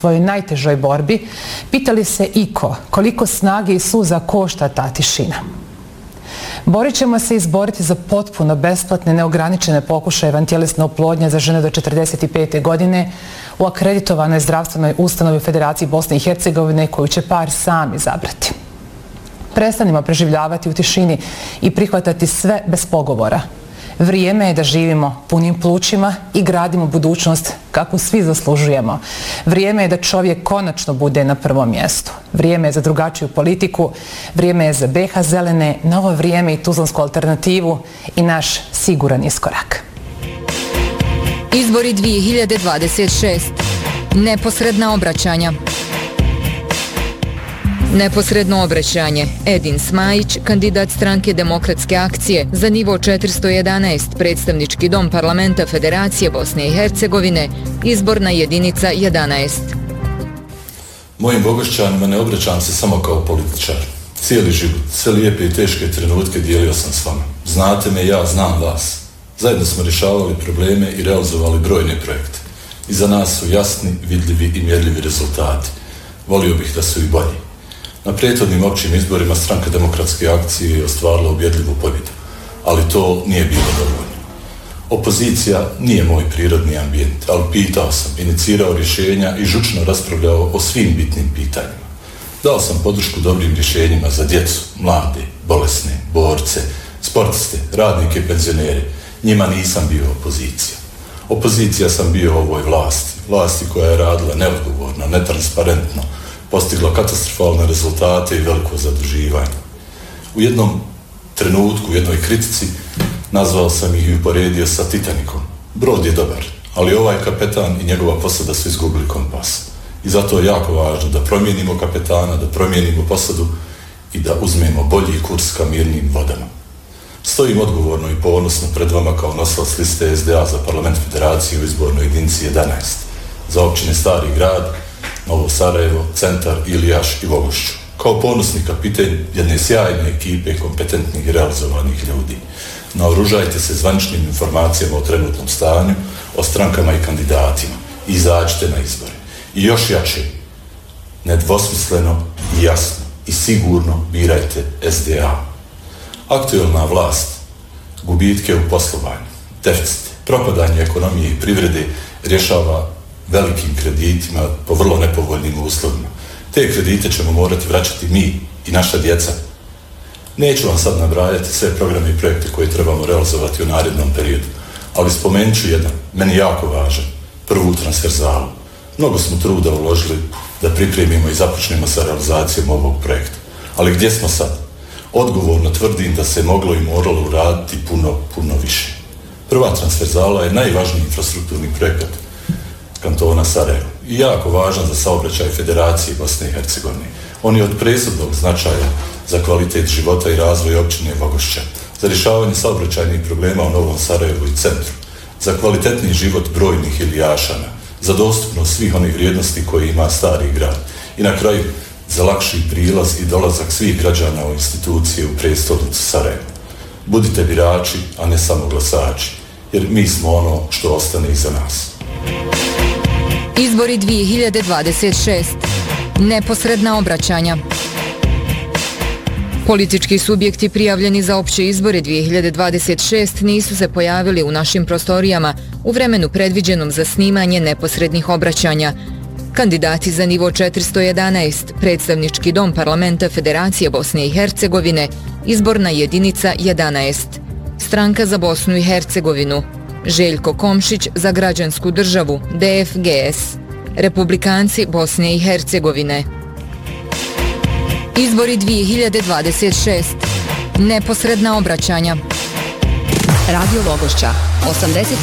svojoj najtežoj borbi, pitali se iko koliko snage i suza košta ta tišina. Borit ćemo se izboriti za potpuno besplatne, neograničene pokušaje vantjelesne oplodnje za žene do 45. godine u akreditovanoj zdravstvenoj ustanovi u Federaciji Bosne i Hercegovine koju će par sam izabrati. Prestanimo preživljavati u tišini i prihvatati sve bez pogovora. Vrijeme je da živimo punim plućima i gradimo budućnost kakvu svi zaslužujemo. Vrijeme je da čovjek konačno bude na prvom mjestu. Vrijeme je za drugačiju politiku, vrijeme je za BiH zelene, novo vrijeme i tuzlansku alternativu i naš siguran iskorak. Izbori 2026. Neposredna obraćanja. Neposredno obraćanje. Edin Smajić, kandidat stranke Demokratske akcije za nivo 411, predstavnički dom parlamenta Federacije Bosne i Hercegovine, izborna jedinica 11. Mojim Bogošćanima ne obraćam se samo kao političar. Cijeli život, sve lijepe i teške trenutke dijelio sam s vama. Znate me, ja znam vas. Zajedno smo rješavali probleme i realizovali brojne projekte. Iza nas su jasni, vidljivi i mjerljivi rezultati. Volio bih da su i bolji. Na prethodnim općim izborima stranka Demokratske akcije je ostvarila ubjedljivu pobjedu, ali to nije bilo dovoljno. Opozicija nije moj prirodni ambijent, ali pitao sam, inicirao rješenja i žučno raspravljao o svim bitnim pitanjima. Dao sam podršku dobrim rješenjima za djecu, mlade, bolesne, borce, sportiste, radnike i penzionere. Njima nisam bio opozicija. Opozicija sam bio ovoj vlasti koja je radila neodgovorno, netransparentno, postigla katastrofalne rezultate i veliko zaduživanje. U jednom trenutku, u jednoj kritici, nazvao sam ih i uporedio sa Titanikom. Brod je dobar, ali ovaj kapetan i njegova posada su izgubili kompas. I zato je jako važno da promijenimo kapetana, da promijenimo posadu i da uzmemo bolji kurs ka mirnim vodama. Stojim odgovorno i ponosno pred vama kao nosilac liste SDA za parlament Federacije u izbornoj jedinici 11. Za općine Stari grad, Novo Sarajevo, Centar, Ilijaš i Vogošću. Kao ponosni kapiten jedne sjajne ekipe kompetentnih i realizovanih ljudi. Naoružajte se zvaničnim informacijama o trenutnom stanju, o strankama i kandidatima. Izađite na izbore. I još jače, nedvosmisleno i jasno i sigurno birajte SDA. Aktuelna vlast, gubitke u poslovanju, deficite, propadanje ekonomije i privrede rješava velikim kreditima po vrlo nepovoljnim uslovima. Te kredite ćemo morati vraćati mi i naša djeca. Neću vam sad nabrajati sve programe i projekte koje trebamo realizovati u narednom periodu, ali spomenut ću jedan, meni jako važan, prvu transverzalu. Mnogo smo truda uložili da pripremimo i započnemo sa realizacijom ovog projekta. Ali gdje smo sad? Odgovorno tvrdim da se moglo i moralo uraditi puno više. Prva transverzala je najvažniji infrastrukturni projekat kantona Sarajevo i jako važan za saobraćaj Federacije Bosne i Hercegovine. On je od presudnog značaja za kvalitet života i razvoj općine Vogošća, za rješavanje saobraćajnih problema u Novom Sarajevu i centru, za kvalitetni život brojnih Ilijašana, za dostupnost svih onih vrijednosti koje ima Stari grad i na kraju za lakši prilaz i dolazak svih građana u institucije u prestolnicu Sarajevo. Budite birači, a ne samo glasači, jer mi smo ono što ostane iza nas. Izbori 2026. Neposredna obraćanja. Politički subjekti prijavljeni za opće izbore 2026 nisu se pojavili u našim prostorijama u vremenu predviđenom za snimanje neposrednih obraćanja. Kandidati za nivo 411, predstavnički dom parlamenta Federacije Bosne i Hercegovine, izborna jedinica 11. Stranka za Bosnu i Hercegovinu, Željko Komšić za građansku državu, DFGS, Republikanci Bosne i Hercegovine. Izbori 2026. Neposredna obraćanja. Radio Vogošća, 80